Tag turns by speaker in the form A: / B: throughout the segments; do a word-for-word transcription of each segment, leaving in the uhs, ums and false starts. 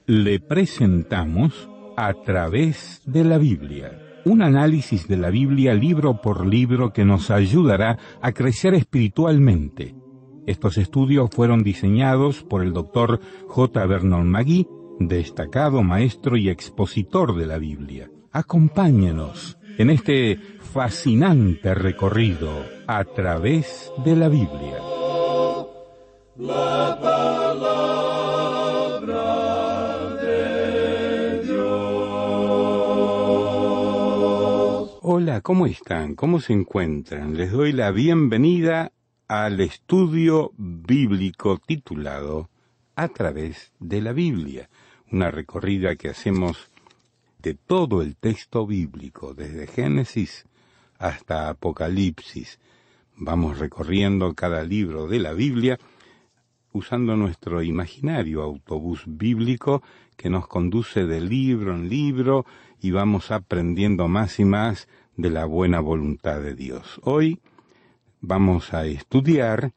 A: Le presentamos A través de la Biblia, un análisis de la Biblia libro por libro que nos ayudará a crecer espiritualmente. Estos estudios fueron diseñados por el doctor J. Vernon McGee, destacado maestro y expositor de la Biblia. Acompáñenos en este fascinante recorrido a través de la Biblia. La palabra de Dios. Hola, ¿cómo están? ¿Cómo se encuentran? Les doy la bienvenida al estudio bíblico titulado A través de la Biblia, una recorrida que hacemos de todo el texto bíblico, desde Génesis hasta Apocalipsis. Vamos recorriendo cada libro de la Biblia usando nuestro imaginario autobús bíblico que nos conduce de libro en libro y vamos aprendiendo más y más de la buena voluntad de Dios. Hoy vamos a estudiar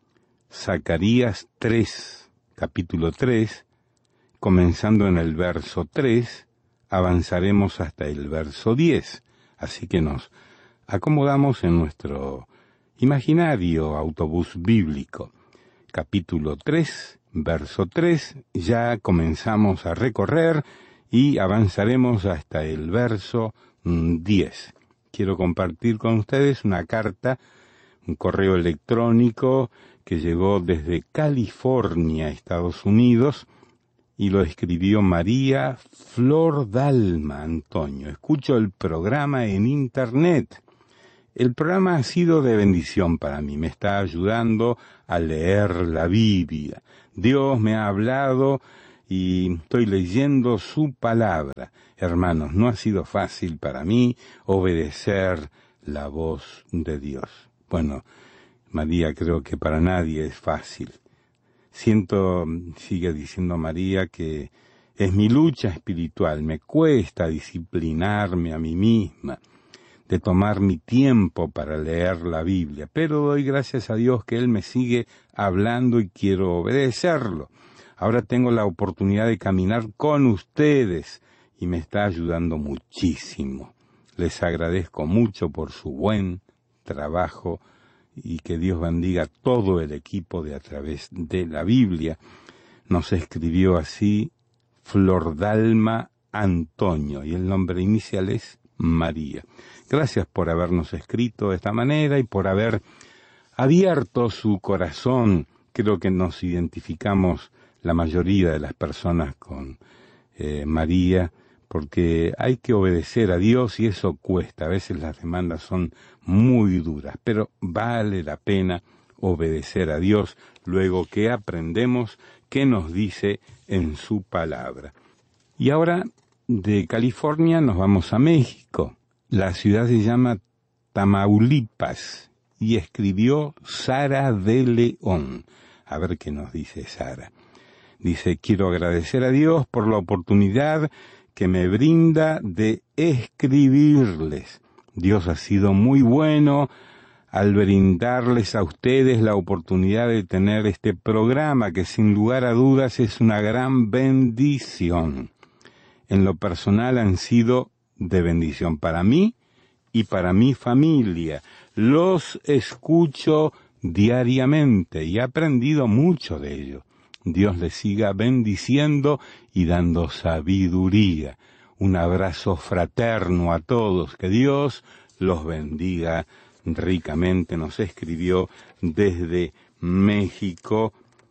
A: Zacarías tres, capítulo tres, comenzando en el verso tres, avanzaremos hasta el verso diez, así que nos acomodamos en nuestro imaginario autobús bíblico. Capítulo tres, verso tres, ya comenzamos a recorrer y avanzaremos hasta el verso diez. Quiero compartir con ustedes una carta, un correo electrónico que llegó desde California, Estados Unidos, y lo escribió María Flor Dalma Antonio. Escucho el programa en internet. El programa ha sido de bendición para mí, me está ayudando a leer la Biblia. Dios me ha hablado y estoy leyendo su palabra. Hermanos, no ha sido fácil para mí obedecer la voz de Dios. Bueno, María, creo que para nadie es fácil. Siento, sigue diciendo María, que es mi lucha espiritual, me cuesta disciplinarme a mí misma, de tomar mi tiempo para leer la Biblia, pero doy gracias a Dios que Él me sigue hablando y quiero obedecerlo. Ahora tengo la oportunidad de caminar con ustedes y me está ayudando muchísimo. Les agradezco mucho por su buen trabajo y que Dios bendiga todo el equipo de A través de la Biblia. Nos escribió así Flor Dalma Antonio y el nombre inicial es María. Gracias por habernos escrito de esta manera y por haber abierto su corazón. Creo que nos identificamos la mayoría de las personas con eh, María, porque hay que obedecer a Dios y eso cuesta. A veces las demandas son muy duras, pero vale la pena obedecer a Dios luego que aprendemos qué nos dice en su palabra. Y ahora de California nos vamos a México. La ciudad se llama Tamaulipas y escribió Sara de León. A ver qué nos dice Sara. Dice, quiero agradecer a Dios por la oportunidad que me brinda de escribirles. Dios ha sido muy bueno al brindarles a ustedes la oportunidad de tener este programa que sin lugar a dudas es una gran bendición. En lo personal han sido de bendición para mí y para mi familia. Los escucho diariamente y he aprendido mucho de ello. Dios les siga bendiciendo y dando sabiduría. Un abrazo fraterno a todos. Que Dios los bendiga ricamente. Nos escribió desde México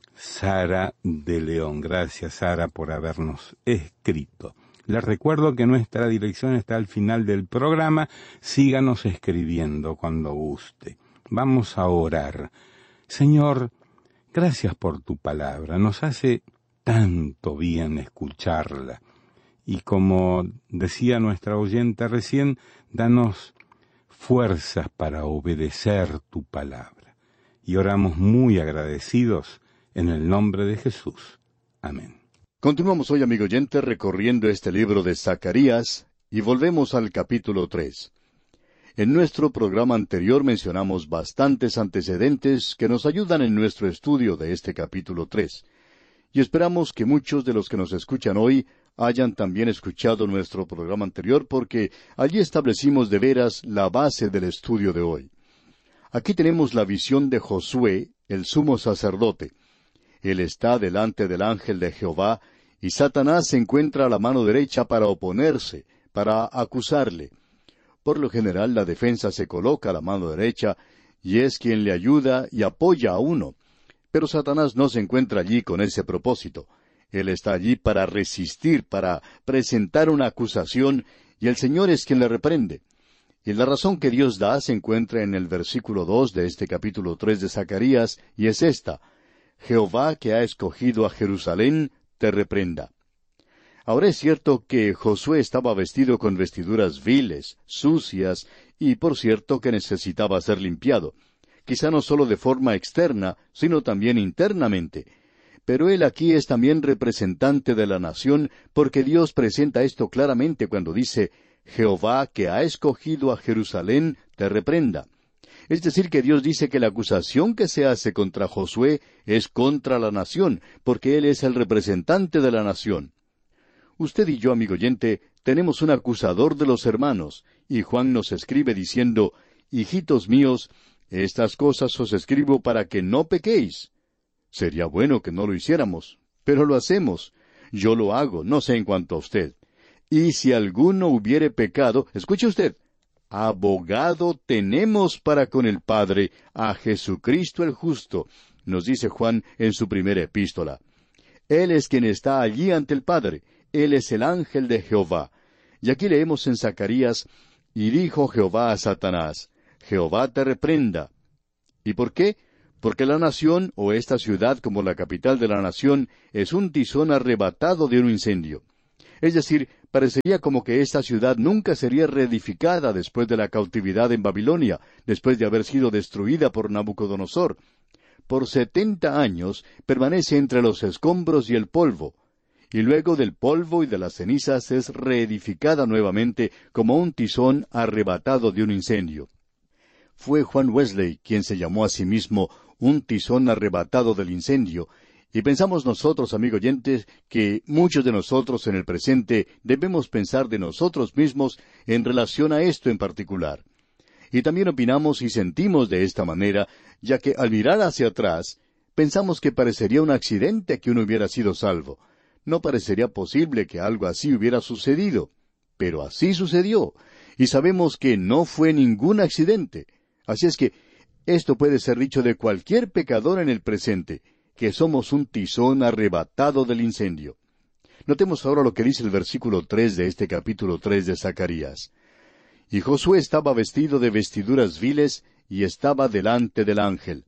A: Sara de León. Gracias, Sara, por habernos escrito. Les recuerdo que nuestra dirección está al final del programa. Síganos escribiendo cuando guste. Vamos a orar. Señor, gracias por tu palabra. Nos hace tanto bien escucharla. Y como decía nuestra oyente recién, danos fuerzas para obedecer tu palabra. Y oramos muy agradecidos en el nombre de Jesús. Amén.
B: Continuamos hoy, amigo oyente, recorriendo este libro de Zacarías y volvemos al capítulo tres. En nuestro programa anterior mencionamos bastantes antecedentes que nos ayudan en nuestro estudio de este capítulo tres. Y esperamos que muchos de los que nos escuchan hoy hayan también escuchado nuestro programa anterior, porque allí establecimos de veras la base del estudio de hoy. Aquí tenemos la visión de Josué, el sumo sacerdote. Él está delante del ángel de Jehová, y Satanás se encuentra a la mano derecha para oponerse, para acusarle. Por lo general, la defensa se coloca a la mano derecha, y es quien le ayuda y apoya a uno. Pero Satanás no se encuentra allí con ese propósito. Él está allí para resistir, para presentar una acusación, y el Señor es quien le reprende. Y la razón que Dios da se encuentra en el versículo dos de este capítulo tres de Zacarías, y es esta: Jehová, que ha escogido a Jerusalén, te reprenda. Ahora es cierto que Josué estaba vestido con vestiduras viles, sucias, y por cierto que necesitaba ser limpiado. Quizá no solo de forma externa, sino también internamente. Pero él aquí es también representante de la nación, porque Dios presenta esto claramente cuando dice: Jehová, que ha escogido a Jerusalén, te reprenda. Es decir, que Dios dice que la acusación que se hace contra Josué es contra la nación, porque él es el representante de la nación. Usted y yo, amigo oyente, tenemos un acusador de los hermanos, y Juan nos escribe diciendo: Hijitos míos, estas cosas os escribo para que no pequéis. Sería bueno que no lo hiciéramos, pero lo hacemos. Yo lo hago, no sé en cuanto a usted. Y si alguno hubiere pecado, escuche usted, abogado tenemos para con el Padre, a Jesucristo el justo, nos dice Juan en su primera epístola. Él es quien está allí ante el Padre, Él es el ángel de Jehová. Y aquí leemos en Zacarías: Y dijo Jehová a Satanás: Jehová te reprenda. ¿Y por qué? Porque la nación, o esta ciudad como la capital de la nación, es un tizón arrebatado de un incendio. Es decir, parecería como que esta ciudad nunca sería reedificada después de la cautividad en Babilonia, después de haber sido destruida por Nabucodonosor. Por setenta años permanece entre los escombros y el polvo, y luego del polvo y de las cenizas es reedificada nuevamente como un tizón arrebatado de un incendio. Fue Juan Wesley quien se llamó a sí mismo un tizón arrebatado del incendio, y pensamos nosotros, amigo oyentes, que muchos de nosotros en el presente debemos pensar de nosotros mismos en relación a esto en particular. Y también opinamos y sentimos de esta manera, ya que al mirar hacia atrás, pensamos que parecería un accidente que uno hubiera sido salvo. No parecería posible que algo así hubiera sucedido, pero así sucedió, y sabemos que no fue ningún accidente. Así es que esto puede ser dicho de cualquier pecador en el presente, que somos un tizón arrebatado del incendio. Notemos ahora lo que dice el versículo tres de este capítulo tres de Zacarías. Y Josué estaba vestido de vestiduras viles, y estaba delante del ángel.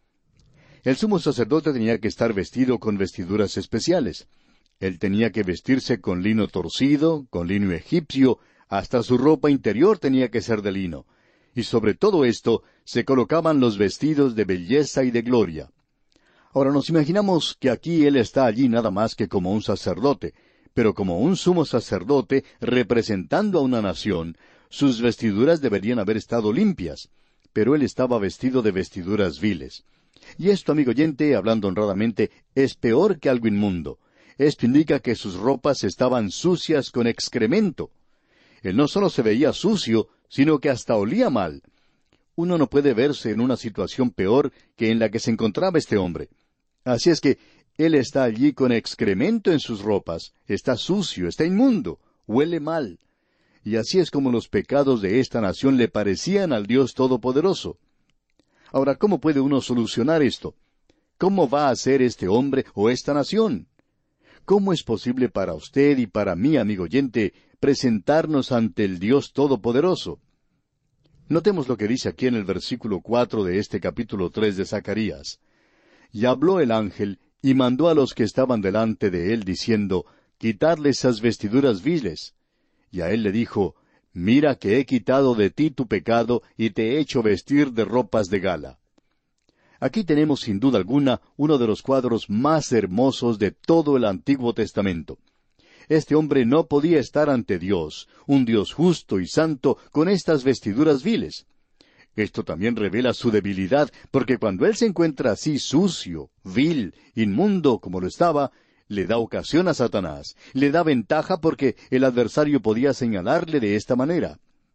B: El sumo sacerdote tenía que estar vestido con vestiduras especiales. Él tenía que vestirse con lino torcido, con lino egipcio, hasta su ropa interior tenía que ser de lino. Y sobre todo esto se colocaban los vestidos de belleza y de gloria. Ahora nos imaginamos que aquí él está allí nada más que como un sacerdote, pero como un sumo sacerdote representando a una nación, sus vestiduras deberían haber estado limpias, pero él estaba vestido de vestiduras viles. Y esto, amigo oyente, hablando honradamente, es peor que algo inmundo. Esto indica que sus ropas estaban sucias con excremento. Él no solo se veía sucio, sino que hasta olía mal. Uno no puede verse en una situación peor que en la que se encontraba este hombre. Así es que él está allí con excremento en sus ropas, está sucio, está inmundo, huele mal. Y así es como los pecados de esta nación le parecían al Dios Todopoderoso. Ahora, ¿cómo puede uno solucionar esto? ¿Cómo va a ser este hombre o esta nación? ¿Cómo es posible para usted y para mí, amigo oyente, presentarnos ante el Dios Todopoderoso? Notemos lo que dice aquí en el versículo cuatro de este capítulo tres de Zacarías. Y habló el ángel, y mandó a los que estaban delante de él, diciendo: Quitadle esas vestiduras viles. Y a él le dijo: Mira que he quitado de ti tu pecado, y te he hecho vestir de ropas de gala. Aquí tenemos sin duda alguna uno de los cuadros más hermosos de todo el Antiguo Testamento. Este hombre no podía estar ante Dios, un Dios justo y santo, con estas vestiduras viles. Esto también revela su debilidad, porque cuando él se encuentra así sucio, vil, inmundo como lo estaba, le da ocasión a Satanás, le da ventaja porque el adversario podía señalarle de esta manera.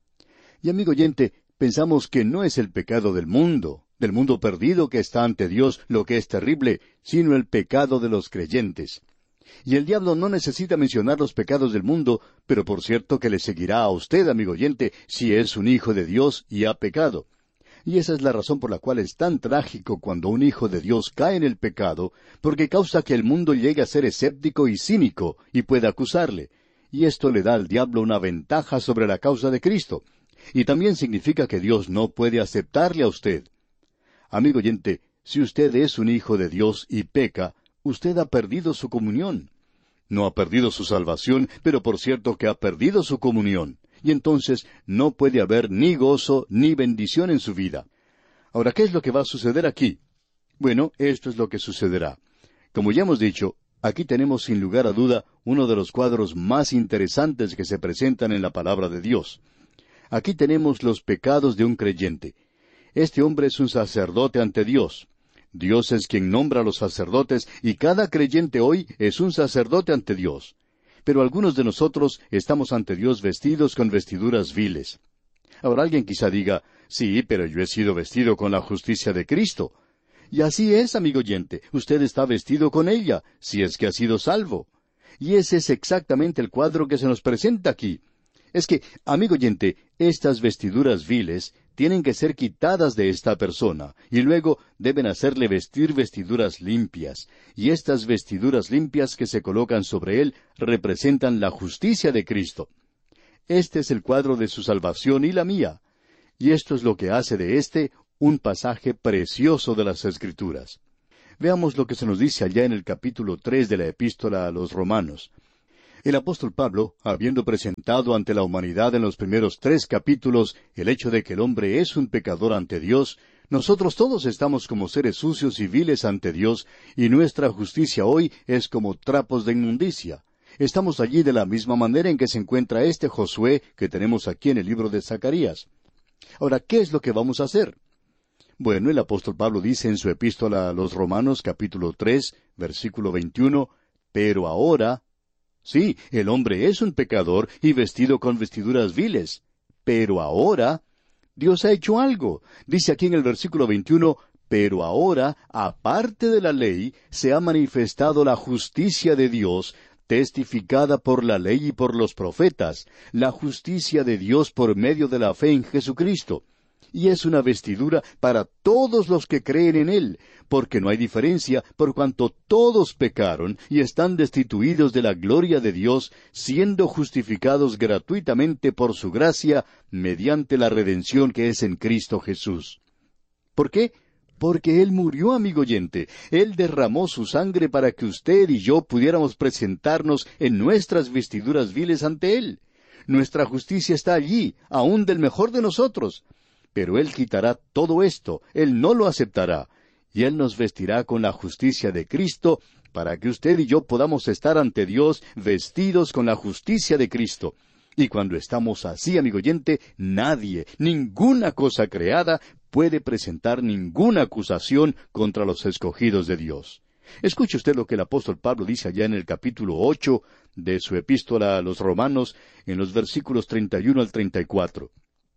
B: Y amigo oyente, pensamos que no es el pecado del mundo, del mundo perdido que está ante Dios lo que es terrible, sino el pecado de los creyentes. Y el diablo no necesita mencionar los pecados del mundo, pero por cierto que le seguirá a usted, amigo oyente, si es un hijo de Dios y ha pecado. Y esa es la razón por la cual es tan trágico cuando un hijo de Dios cae en el pecado, porque causa que el mundo llegue a ser escéptico y cínico y pueda acusarle. Y esto le da al diablo una ventaja sobre la causa de Cristo. Y también significa que Dios no puede aceptarle a usted. Amigo oyente, si usted es un hijo de Dios y peca, usted ha perdido su comunión. No ha perdido su salvación, pero por cierto que ha perdido su comunión. Y entonces no puede haber ni gozo ni bendición en su vida. Ahora, ¿qué es lo que va a suceder aquí? Bueno, esto es lo que sucederá. Como ya hemos dicho, aquí tenemos sin lugar a duda uno de los cuadros más interesantes que se presentan en la palabra de Dios. Aquí tenemos los pecados de un creyente. Este hombre es un sacerdote ante Dios. Dios es quien nombra a los sacerdotes y cada creyente hoy es un sacerdote ante Dios. Pero algunos de nosotros estamos ante Dios vestidos con vestiduras viles. Ahora alguien quizá diga, sí, pero yo he sido vestido con la justicia de Cristo. Y así es, amigo oyente, usted está vestido con ella, si es que ha sido salvo. Y ese es exactamente el cuadro que se nos presenta aquí. Es que, amigo oyente, estas vestiduras viles tienen que ser quitadas de esta persona, y luego deben hacerle vestir vestiduras limpias, y estas vestiduras limpias que se colocan sobre él representan la justicia de Cristo. Este es el cuadro de su salvación y la mía, y esto es lo que hace de este un pasaje precioso de las Escrituras. Veamos lo que se nos dice allá en el capítulo tres de la Epístola a los Romanos. El apóstol Pablo, habiendo presentado ante la humanidad en los primeros tres capítulos el hecho de que el hombre es un pecador ante Dios, nosotros todos estamos como seres sucios y viles ante Dios, y nuestra justicia hoy es como trapos de inmundicia. Estamos allí de la misma manera en que se encuentra este Josué que tenemos aquí en el libro de Zacarías. Ahora, ¿qué es lo que vamos a hacer? Bueno, el apóstol Pablo dice en su epístola a los Romanos, capítulo tres, versículo veintiuno, pero ahora... Sí, el hombre es un pecador y vestido con vestiduras viles. Pero ahora, Dios ha hecho algo. Dice aquí en el versículo veintiuno, pero ahora, aparte de la ley, se ha manifestado la justicia de Dios, testificada por la ley y por los profetas, la justicia de Dios por medio de la fe en Jesucristo. Y es una vestidura para todos los que creen en Él, porque no hay diferencia, por cuanto todos pecaron y están destituidos de la gloria de Dios, siendo justificados gratuitamente por su gracia, mediante la redención que es en Cristo Jesús. ¿Por qué? Porque Él murió, amigo oyente. Él derramó su sangre para que usted y yo pudiéramos presentarnos en nuestras vestiduras viles ante Él. Nuestra justicia está allí, aún del mejor de nosotros. Pero Él quitará todo esto, Él no lo aceptará, y Él nos vestirá con la justicia de Cristo, para que usted y yo podamos estar ante Dios vestidos con la justicia de Cristo. Y cuando estamos así, amigo oyente, nadie, ninguna cosa creada, puede presentar ninguna acusación contra los escogidos de Dios. Escuche usted lo que el apóstol Pablo dice allá en el capítulo ocho de su epístola a los Romanos, en los versículos treinta y uno al treinta y cuatro.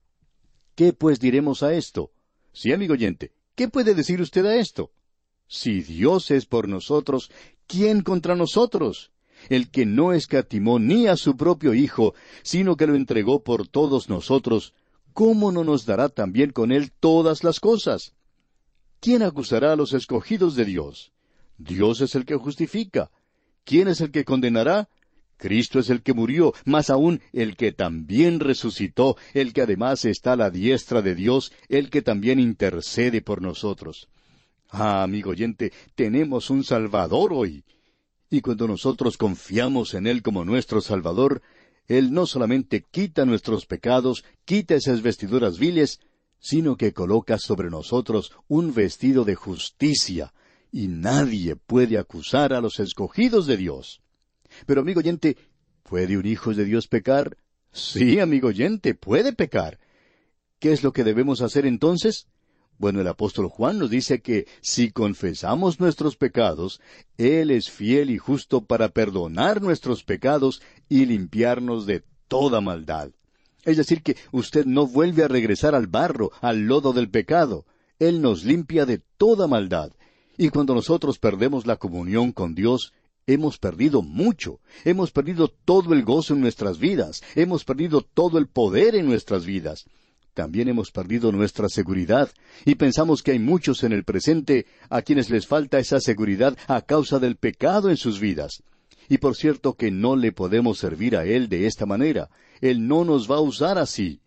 B: ¿Qué pues diremos a esto? Sí, amigo oyente, ¿qué puede decir usted a esto? Si Dios es por nosotros, ¿quién contra nosotros? El que no escatimó ni a su propio Hijo, sino que lo entregó por todos nosotros, ¿cómo no nos dará también con Él todas las cosas? ¿Quién acusará a los escogidos de Dios? Dios es el que justifica. ¿Quién es el que condenará? Cristo es el que murió, más aún el que también resucitó, el que además está a la diestra de Dios, el que también intercede por nosotros. Ah, amigo oyente, tenemos un Salvador hoy. Y cuando nosotros confiamos en Él como nuestro Salvador, Él no solamente quita nuestros pecados, quita esas vestiduras viles, sino que coloca sobre nosotros un vestido de justicia, y nadie puede acusar a los escogidos de Dios. Pero, amigo oyente, ¿puede un hijo de Dios pecar? Sí, amigo oyente, puede pecar. ¿Qué es lo que debemos hacer entonces? Bueno, el apóstol Juan nos dice que si confesamos nuestros pecados, Él es fiel y justo para perdonar nuestros pecados y limpiarnos de toda maldad. Es decir, que usted no vuelve a regresar al barro, al lodo del pecado. Él nos limpia de toda maldad. Y cuando nosotros perdemos la comunión con Dios, hemos perdido mucho. Hemos perdido todo el gozo en nuestras vidas. Hemos perdido todo el poder en nuestras vidas. También hemos perdido nuestra seguridad, y pensamos que hay muchos en el presente a quienes les falta esa seguridad a causa del pecado en sus vidas. Y por cierto que no le podemos servir a Él de esta manera. Él no nos va a usar así.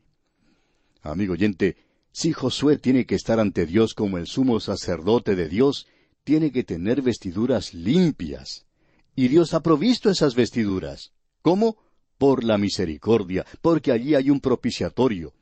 B: Amigo oyente, si Josué tiene que estar ante Dios como el sumo sacerdote de Dios, tiene que tener vestiduras limpias. Y Dios ha provisto esas vestiduras. ¿Cómo? Por la misericordia, porque allí hay un propiciatorio.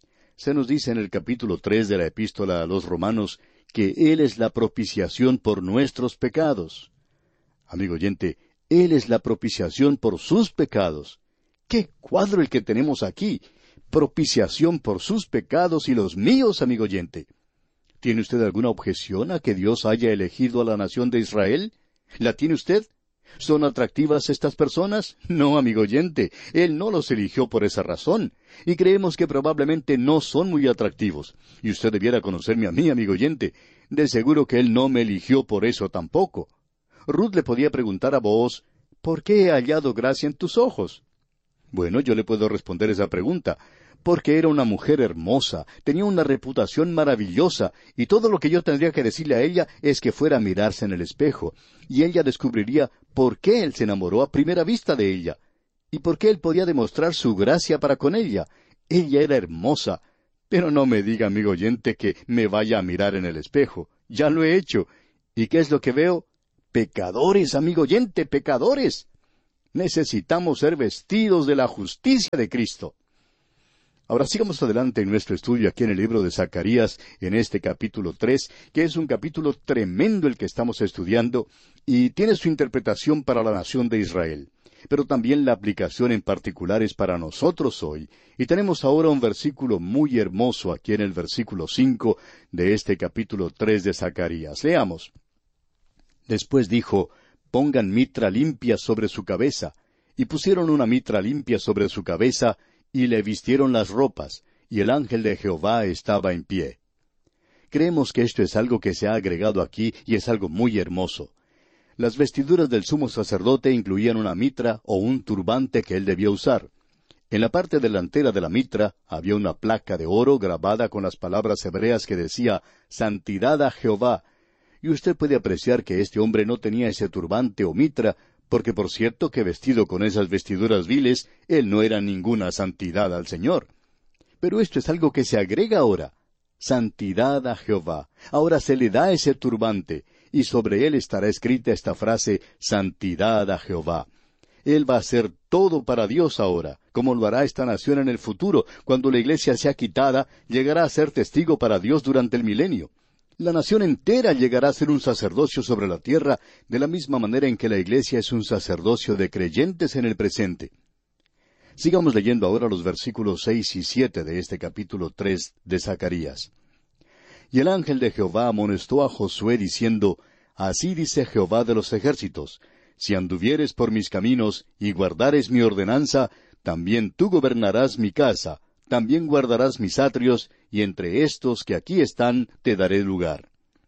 B: Se nos dice en el capítulo tres de la Epístola a los Romanos que Él es la propiciación por nuestros pecados. Amigo oyente, Él es la propiciación por sus pecados. ¡Qué cuadro el que tenemos aquí! Propiciación por sus pecados y los míos, amigo oyente. ¿Tiene usted alguna objeción a que Dios haya elegido a la nación de Israel? ¿La tiene usted? ¿Son atractivas estas personas? No, amigo oyente, Él no los eligió por esa razón, y creemos que probablemente no son muy atractivos. Y usted debiera conocerme a mí, amigo oyente. De seguro que Él no me eligió por eso tampoco. Ruth le podía preguntar a Booz, ¿por qué he hallado gracia en tus ojos? Bueno, yo le puedo responder esa pregunta. Porque era una mujer hermosa, tenía una reputación maravillosa, y todo lo que yo tendría que decirle a ella es que fuera a mirarse en el espejo, y ella descubriría por qué él se enamoró a primera vista de ella, y por qué él podía demostrar su gracia para con ella. Ella era hermosa, pero no me diga, amigo oyente, que me vaya a mirar en el espejo. Ya lo he hecho. ¿Y qué es lo que veo? Pecadores, amigo oyente, pecadores. Necesitamos ser vestidos de la justicia de Cristo. Ahora sigamos adelante en nuestro estudio aquí en el libro de Zacarías, en este capítulo tres, que es un capítulo tremendo el que estamos estudiando, y tiene su interpretación para la nación de Israel. Pero también la aplicación en particular es para nosotros hoy, y tenemos ahora un versículo muy hermoso aquí en el versículo cinco de este capítulo tres de Zacarías. Leamos. Después dijo, pongan mitra limpia sobre su cabeza, y pusieron una mitra limpia sobre su cabeza, y le vistieron las ropas, y el ángel de Jehová estaba en pie. Creemos que esto es algo que se ha agregado aquí y es algo muy hermoso. Las vestiduras del sumo sacerdote incluían una mitra o un turbante que él debía usar. En la parte delantera de la mitra había una placa de oro grabada con las palabras hebreas que decía Santidad a Jehová. Y usted puede apreciar que este hombre no tenía ese turbante o mitra, porque por cierto que vestido con esas vestiduras viles, él no era ninguna santidad al Señor. Pero esto es algo que se agrega ahora. Santidad a Jehová. Ahora se le da ese turbante, y sobre él estará escrita esta frase, Santidad a Jehová. Él va a hacer todo para Dios ahora, como lo hará esta nación en el futuro. Cuando la iglesia sea quitada, llegará a ser testigo para Dios durante el milenio. La nación entera llegará a ser un sacerdocio sobre la tierra, de la misma manera en que la iglesia es un sacerdocio de creyentes en el presente. Sigamos leyendo ahora los versículos seis y siete de este capítulo tres de Zacarías. Y el ángel de Jehová amonestó a Josué diciendo, Así dice Jehová de los ejércitos, si anduvieres por mis caminos y guardares mi ordenanza, también tú gobernarás mi casa, también guardarás mis atrios, y entre estos que aquí están te daré lugar.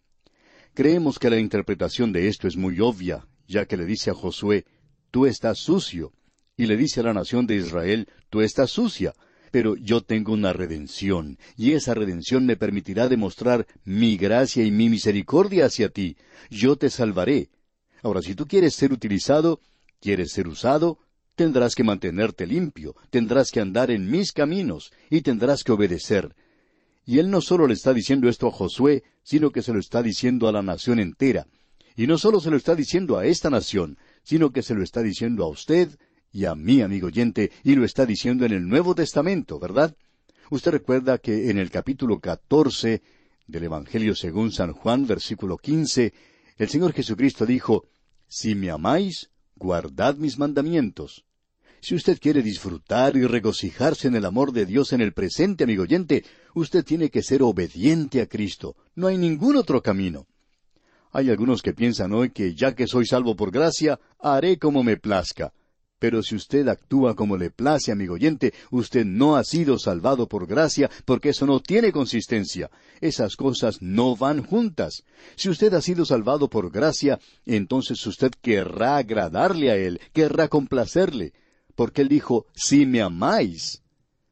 B: Creemos que la interpretación de esto es muy obvia, ya que le dice a Josué, tú estás sucio, y le dice a la nación de Israel, tú estás sucia, pero yo tengo una redención, y esa redención me permitirá demostrar mi gracia y mi misericordia hacia ti. Yo te salvaré. Ahora, si tú quieres ser utilizado, quieres ser usado, tendrás que mantenerte limpio, tendrás que andar en mis caminos, y tendrás que obedecer. Y él no solo le está diciendo esto a Josué, sino que se lo está diciendo a la nación entera. Y no solo se lo está diciendo a esta nación, sino que se lo está diciendo a usted y a mí, amigo oyente, y lo está diciendo en el Nuevo Testamento, ¿verdad? Usted recuerda que en el capítulo catorce del Evangelio según San Juan, versículo quince, el Señor Jesucristo dijo, Si me amáis, guardad mis mandamientos. Si usted quiere disfrutar y regocijarse en el amor de Dios en el presente, amigo oyente, usted tiene que ser obediente a Cristo. No hay ningún otro camino. Hay algunos que piensan hoy que ya que soy salvo por gracia, haré como me plazca. Pero si usted actúa como le place, amigo oyente, usted no ha sido salvado por gracia, porque eso no tiene consistencia. Esas cosas no van juntas. Si usted ha sido salvado por gracia, entonces usted querrá agradarle a Él, querrá complacerle, porque Él dijo, si me amáis.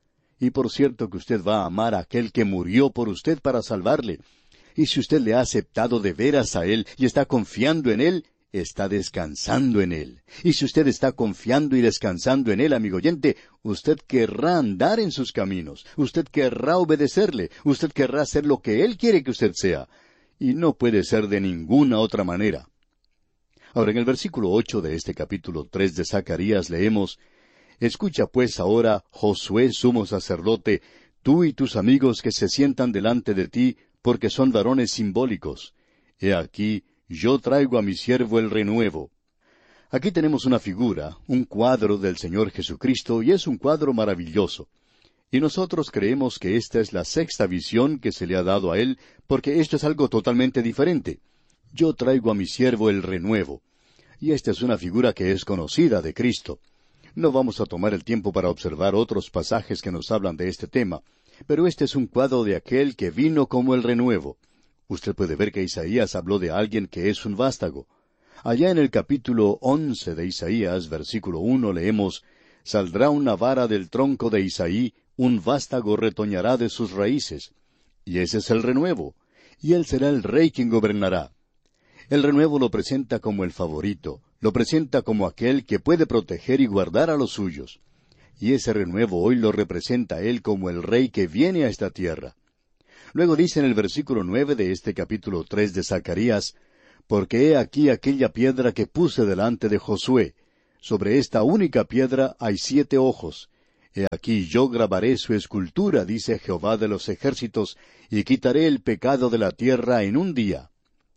B: Y por cierto que usted va a amar a aquel que murió por usted para salvarle. Y si usted le ha aceptado de veras a Él y está confiando en Él, está descansando en Él. Y si usted está confiando y descansando en Él, amigo oyente, usted querrá andar en sus caminos, usted querrá obedecerle, usted querrá hacer lo que Él quiere que usted sea. Y no puede ser de ninguna otra manera. Ahora, en el versículo ocho de este capítulo tres de Zacarías leemos, Escucha pues ahora, Josué, sumo sacerdote, tú y tus amigos que se sientan delante de ti, porque son varones simbólicos. He aquí, yo traigo a mi siervo el renuevo. Aquí tenemos una figura, un cuadro del Señor Jesucristo, y es un cuadro maravilloso. Y nosotros creemos que esta es la sexta visión que se le ha dado a Él, porque esto es algo totalmente diferente. Yo traigo a mi siervo el renuevo. Y esta es una figura que es conocida de Cristo. No vamos a tomar el tiempo para observar otros pasajes que nos hablan de este tema, pero este es un cuadro de aquel que vino como el renuevo. Usted puede ver que Isaías habló de alguien que es un vástago. Allá en el capítulo once de Isaías, versículo uno, leemos, Saldrá una vara del tronco de Isaí, un vástago retoñará de sus raíces. Y ese es el renuevo. Y él será el rey quien gobernará. El renuevo lo presenta como el favorito, lo presenta como aquel que puede proteger y guardar a los suyos. Y ese renuevo hoy lo representa él como el rey que viene a esta tierra. Luego dice en el versículo nueve de este capítulo tres de Zacarías, Porque he aquí aquella piedra que puse delante de Josué. Sobre esta única piedra hay siete ojos. He aquí yo grabaré su escultura, dice Jehová de los ejércitos, y quitaré el pecado de la tierra en un día.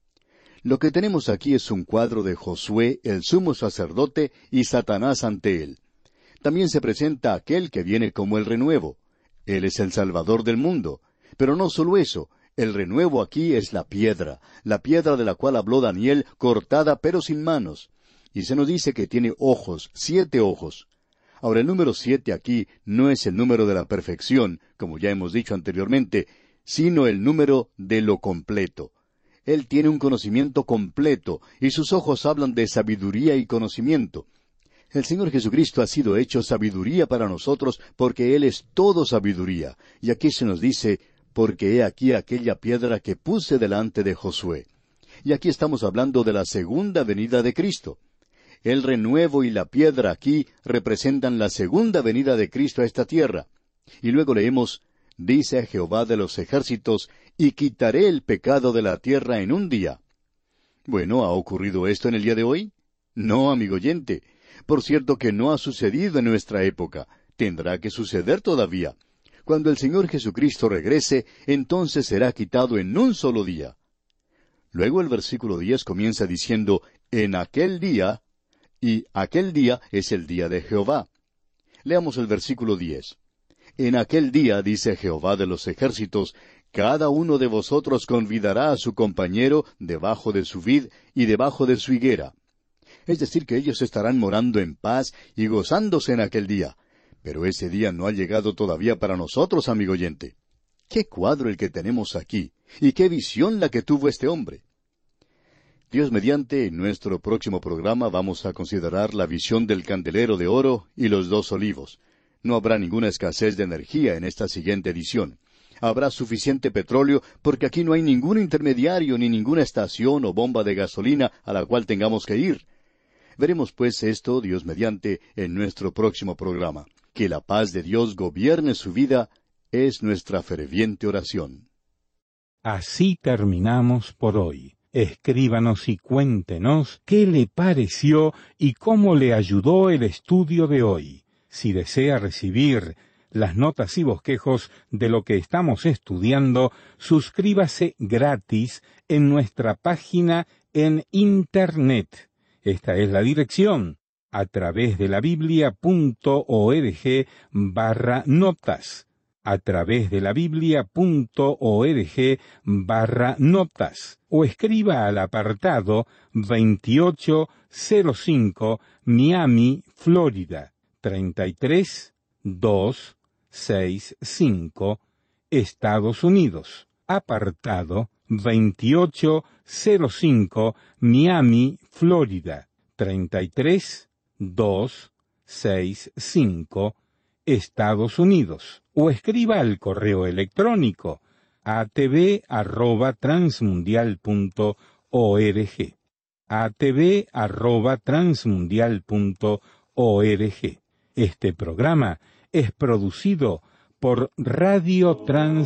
B: Lo que tenemos aquí es un cuadro de Josué, el sumo sacerdote, y Satanás ante él. También se presenta aquel que viene como el renuevo. Él es el Salvador del mundo. Pero no solo eso, el renuevo aquí es la piedra, la piedra de la cual habló Daniel, cortada pero sin manos. Y se nos dice que tiene ojos, siete ojos. Ahora, el número siete aquí no es el número de la perfección, como ya hemos dicho anteriormente, sino el número de lo completo. Él tiene un conocimiento completo, y sus ojos hablan de sabiduría y conocimiento. El Señor Jesucristo ha sido hecho sabiduría para nosotros porque Él es todo sabiduría. Y aquí se nos dice, porque he aquí aquella piedra que puse delante de Josué. Y aquí estamos hablando de la segunda venida de Cristo. El renuevo y la piedra aquí representan la segunda venida de Cristo a esta tierra. Y luego leemos, dice Jehová de los ejércitos, y quitaré el pecado de la tierra en un día. Bueno, ¿ha ocurrido esto en el día de hoy? No, amigo oyente. Por cierto que no ha sucedido en nuestra época. Tendrá que suceder todavía. Cuando el Señor Jesucristo regrese, entonces será quitado en un solo día. Luego el versículo diez comienza diciendo, en aquel día, y aquel día es el día de Jehová. Leamos el versículo diez. En aquel día, dice Jehová de los ejércitos, cada uno de vosotros convidará a su compañero debajo de su vid y debajo de su higuera. Es decir, que ellos estarán morando en paz y gozándose en aquel día. Pero ese día no ha llegado todavía para nosotros, amigo oyente. ¡Qué cuadro el que tenemos aquí! ¡Y qué visión la que tuvo este hombre! Dios mediante, en nuestro próximo programa vamos a considerar la visión del candelero de oro y los dos olivos. No habrá ninguna escasez de energía en esta siguiente edición. Habrá suficiente petróleo porque aquí no hay ningún intermediario ni ninguna estación o bomba de gasolina a la cual tengamos que ir. Veremos pues esto, Dios mediante, en nuestro próximo programa. Que la paz de Dios gobierne su vida es nuestra ferviente oración.
A: Así terminamos por hoy. Escríbanos y cuéntenos qué le pareció y cómo le ayudó el estudio de hoy. Si desea recibir las notas y bosquejos de lo que estamos estudiando, suscríbase gratis en nuestra página en Internet. Esta es la dirección, a través de la biblia.org barra notas, a través de la biblia.org barra notas, o escriba al apartado veintiocho cero cinco Miami, Florida, treinta y tres mil doscientos sesenta y cinco, Estados Unidos. Apartado veintiocho cero cinco Miami, Florida, treinta y tres mil doscientos sesenta y cinco, Estados Unidos. O escriba al correo electrónico a t v arroba transmundial punto org, a t v arroba transmundial punto org. Este programa es producido por Radio Trans